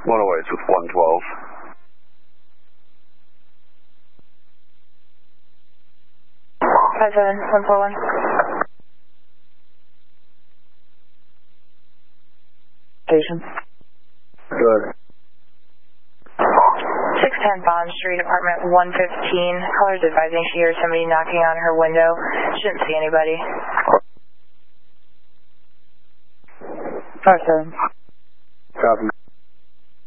108's with 112. Five 7, 141. Station. Good. 610 Bond Street, apartment 115. Caller's advising she hears somebody knocking on her window. Shouldn't see anybody. 5 7. Copy.